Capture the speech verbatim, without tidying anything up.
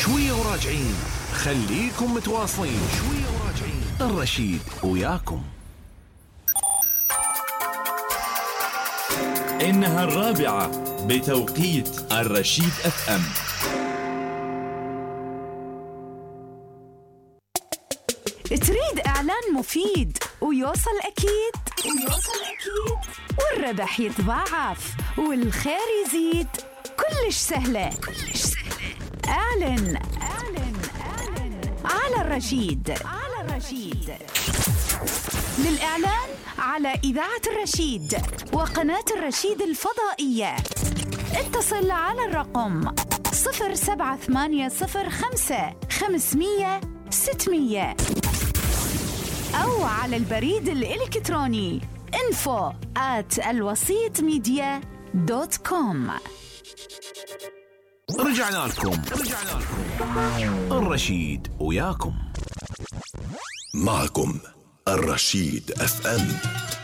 شوية وراجعين، خليكم متواصلين. شوية وراجعين، الرشيد وياكم. إنها الرابعة بتوقيت الرشيد اف ام. تريد إعلان مفيد ويوصل أكيد ويوصل أكيد والربح يتضاعف والخير يزيد؟ كلش سهلة كلش سهلة. أعلن أعلن أعلن على الرشيد على الرشيد. للإعلان على إذاعة الرشيد وقناة الرشيد الفضائية اتصل على الرقم صفر سبعة ثمانية صفر خمسة خمسمية ستمية أو على البريد الإلكتروني info at الوسيط ميديا دوت كوم. رجعنا لكم رجعنا لكم الرشيد وياكم. معكم الرشيد اف ام.